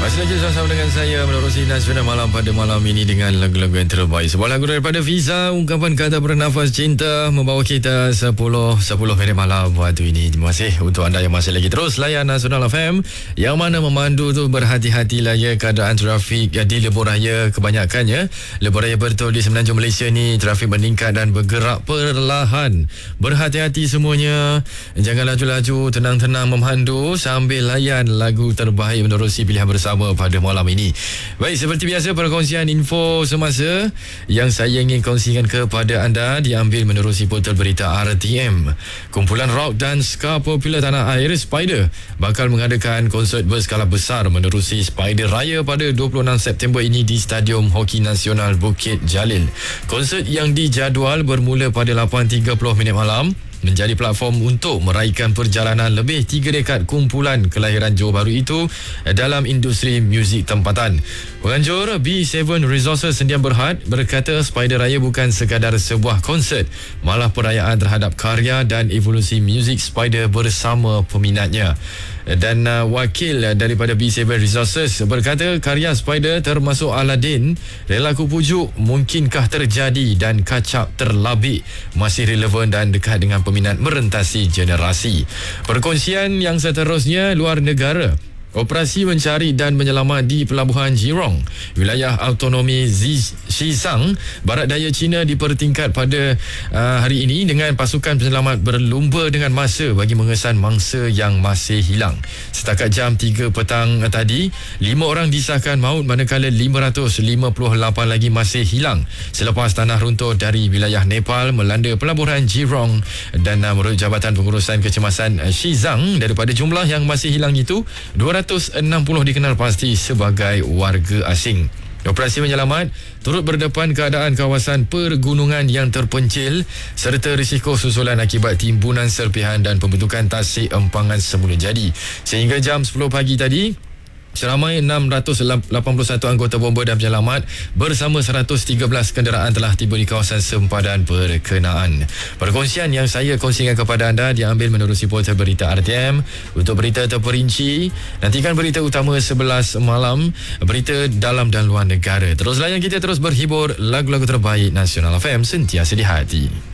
Masih lagi bersama dengan saya menerusi Nasional Malam pada malam ini dengan lagu-lagu yang terbaik. Sebuah lagu daripada Fiza, ungkapan kata bernafas cinta, membawa kita 10 minit malam waktu ini. Terima kasih untuk anda yang masih lagi terus layan Nasional FM, yang mana memandu tu berhati-hatilah ya keadaan trafik di lebuh raya. Kebanyakannya lebuh raya betul di Semenanjung Malaysia ni trafik meningkat dan bergerak perlahan. Berhati-hati semuanya, jangan laju-laju, tenang-tenang memandu sambil layan lagu terbaik menerusi pilihan bersama pada malam ini. Baik, seperti biasa perkongsian info semasa yang saya ingin kongsikan kepada anda diambil menerusi portal berita RTM. Kumpulan rock dan ska popular tanah air Spider bakal mengadakan konsert berskala besar menerusi Spider Raya pada 26 September ini di Stadium Hoki Nasional Bukit Jalil. Konsert yang dijadual bermula pada 8.30 minit malam menjadi platform untuk meraihkan perjalanan lebih 3 dekad kumpulan kelahiran Johor Bahru itu dalam industri muzik tempatan. Penganjur B7 Resources Sdn Bhd berkata Spider Raya bukan sekadar sebuah konsert, malah perayaan terhadap karya dan evolusi muzik Spider bersama peminatnya. Dan wakil daripada B7 Resources berkata karya Spider termasuk Aladdin, Relaku Pujuk, Mungkinkah Terjadi dan Kacap Terlabik masih relevan dan dekat dengan peminat merentasi generasi. Perkongsian yang seterusnya, luar negara. Operasi mencari dan menyelamat di Pelabuhan Jurong, wilayah autonomi Xizang, barat daya China dipertingkat pada hari ini dengan pasukan penyelamat berlumba dengan masa bagi mengesan mangsa yang masih hilang. Setakat jam 3 petang tadi, 5 orang disahkan maut manakala 558 lagi masih hilang selepas tanah runtuh dari wilayah Nepal melanda Pelabuhan Jurong. Dan menurut Jabatan Pengurusan Kecemasan Xizang, daripada jumlah yang masih hilang itu, 260 dikenal pasti sebagai warga asing. Operasi menyelamat turut berdepan keadaan kawasan pergunungan yang terpencil serta risiko susulan akibat timbunan serpihan dan pembentukan tasik empangan semula jadi. Sehingga jam 10 pagi tadi, seramai 681 anggota bomba dan penyelamat bersama 113 kenderaan telah tiba di kawasan sempadan berkenaan. Perkongsian yang saya kongsikan kepada anda diambil menerusi portal berita RTM. Untuk berita terperinci, nantikan berita utama 11 malam, berita dalam dan luar negara. Terus layan kita, terus berhibur, lagu-lagu terbaik Nasional FM sentiasa di hati.